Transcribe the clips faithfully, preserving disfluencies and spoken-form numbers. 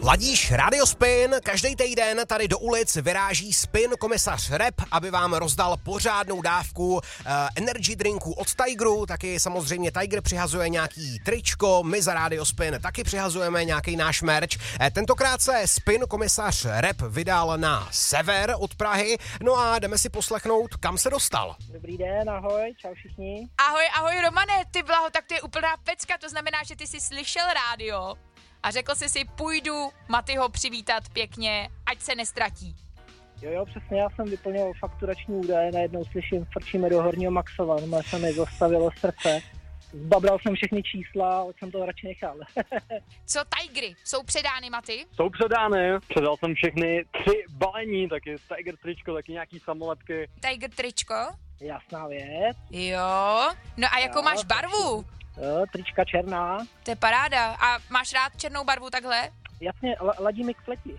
Ladíš Radio Spin, každý týden tady do ulic vyráží Spin komisař Rep, aby vám rozdal pořádnou dávku uh, energy drinků od Tigeru, taky samozřejmě Tiger přihazuje nějaký tričko, my za Radio Spin taky přihazujeme nějaký náš merch. Eh, tentokrát se Spin komisař Rep vydal na sever od Prahy, no a jdeme si poslechnout, kam se dostal. Dobrý den, ahoj, čau všichni. Ahoj, ahoj Romane, ty blaho, tak to je úplná pecka, to znamená, že ty jsi slyšel rádio a řekl jsi si, půjdu Matyho přivítat pěkně, ať se nestratí. Jo, jo, přesně, já jsem vyplnil fakturační údaje, najednou slyším, frčíme do Horního Maxova, no se mi zastavilo srdce. Zbabral jsem všechny čísla, od jsem to radši nechal. Co Tigery, jsou předány, Maty? Jsou předány, předal jsem všechny tři balení, taky Tiger tričko, taky nějaký samolepky. Tiger tričko? Jasná věc. Jo, no a jakou Jo, máš barvu? Jo, trička černá. To je paráda. A máš rád černou barvu takhle? Jasně, la- ladí mi k pleti.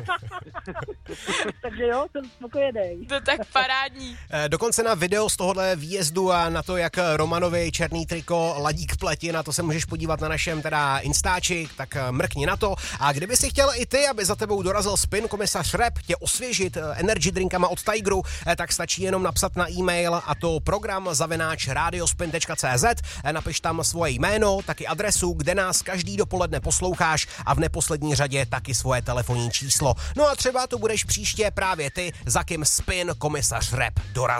Takže jo, jsem spokojený. To tak parádní. Eh, dokonce na video z tohohle výjezdu a na to, jak Romanovi černý triko ladí k pleti, na to se můžeš podívat na našem teda Instači, tak eh, mrkni na to. A kdyby si chtěl i ty, aby za tebou dorazil Spin komisař Rep, tě osvěžit eh, energy drinkama od Tigeru, eh, tak stačí jenom napsat na e-mail, a to program zavináč radiospin tečka cé zet, eh, napiš tam svoje jméno, taky adresu, kde nás každý dopoledne posloucháš a v neposlední řadě taky svoje telefonní číslo. No a třeba to budeš příště právě ty, za kým Spin komisař Rep dorazí.